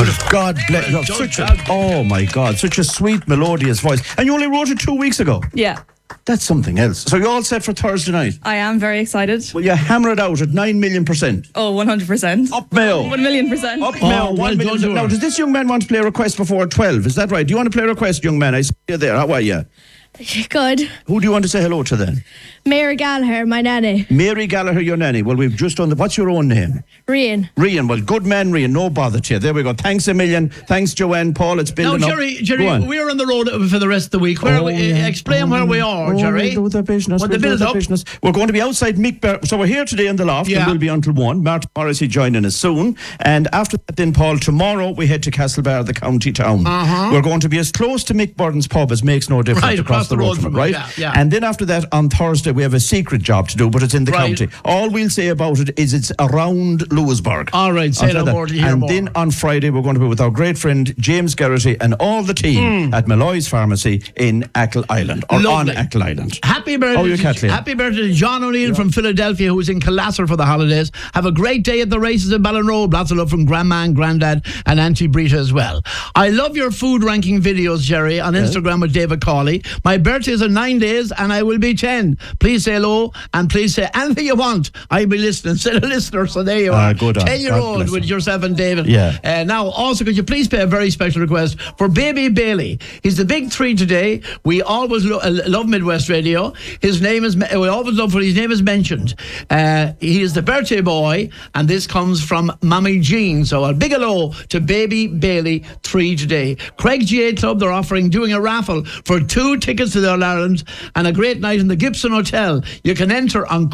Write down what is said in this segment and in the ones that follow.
God bless you. Oh my God, such a sweet, melodious voice. And you only wrote it 2 weeks ago. Yeah. That's something else. So you're all set for Thursday night? I am very excited. Well, you hammer it out at 9,000,000%. Oh, 100%. Up Mayo. 1,000,000%. Up Mayo. well 1 million. done to her. Now, does this young man want to play a request before 12? Is that right? Do you want to play a request, young man? I see you there. How are you? Good. Who do you want to say hello to then? Mary Gallagher, my nanny. Mary Gallagher, your nanny. Well, we've just done what's your own name? Rian. Rian. Well, good man, Rian. No bother to you. There we go. Thanks a million. Thanks, Joanne. Paul, it's building Now, up. Jerry, Go on. we're on the road for the rest of the week. Explain where we are, Jerry. We'll do the business. What the build up? We're going to be outside Mick. So we're here today in the loft, and we'll be until 1. Martin Morrissey joining us soon. And after that, then, Paul, tomorrow we head to Castlebar, the county town. We're going to be as close to Mick Burden's pub as makes no difference Right, across the road from it, right? Yeah. And then after that, on Thursday, we have a secret job to do, but it's in the county. All we'll say about it is it's around Lewisburg. All right, say no more to hear and more. then on Friday, we're going to be with our great friend James Garrity and all the team at Malloy's Pharmacy in Achill Island, or Lovely. on Achill Island. Happy birthday, How are you, Kathleen? Happy birthday to John O'Neill from Philadelphia, who's in Collasser for the holidays. Have a great day at the races in Ballinrobe. Lots of love from Grandma and Grandad and Auntie Brita as well. I love your food ranking videos, Jerry, on Instagram with David Cawley. My birthday is in 9 days and I will be 10. Please say hello and please say anything you want. I'll be listening. Say the listener, so there you are. Good on. 10-year-old with yourself and David. Yeah. Now, also, could you please pay a very special request for Baby Bailey? He's the big 3 today. We always love Midwest Radio. His name is, we always love when his name is mentioned. He is the birthday boy, and this comes from Mommy Jean. So a big hello to Baby Bailey 3 today. Craig GA Club, they're doing a raffle for 2 tickets to the All-Ireland and a great night in the Gibson Hotel. You can enter on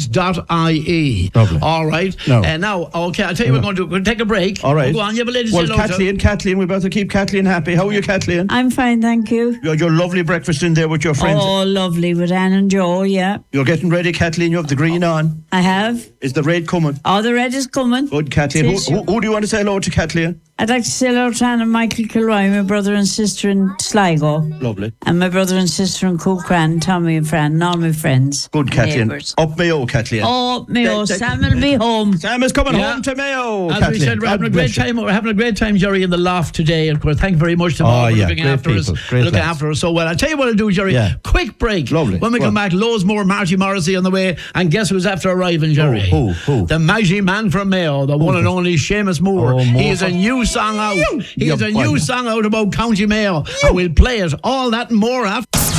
craigs.ie. Lovely. All right. Now, okay, I'll tell you, we're going to take a break. All right. Go on, you have a lady Well, say hello to. Kathleen, we better keep Kathleen happy. How are you, Kathleen? I'm fine, thank you. Your lovely breakfast in there with your friends. Oh, lovely, with Anne and Joe, yeah. You're getting ready, Kathleen. You have the green on. I have. Is the red coming? Oh, the red is coming. Good, Kathleen. Who do you want to say hello to, Kathleen? I'd like to say hello to Anne and Michael Kilroy, my brother and sister in Sligo. Lovely. And my brother and sister in Cookran, Tommy and Fran, and all my friends. Good, Kathleen. Neighbours. Up Mayo, Kathleen. Oh, Mayo, Sam will be home. Sam is coming home to Mayo, As Kathleen. we said, we're having a God great bless you. time. We're having a great time, Jerry, in the loft today. And of course, thank you very much to Bob for looking great after us. people, great Looking lads. after us so well. I'll tell you what I'll do, Jerry. Yeah. Quick break. Lovely. When we Go come on. back, loads more Marty Morrissey on the way. And guess who's after arriving, Jerry? Who? The mighty man from Mayo, the one and only Seamus Moore. Oh, He Moore. has a new song out. He has a Yeah, new song out about County Mayo. And we'll play it. All that and more after.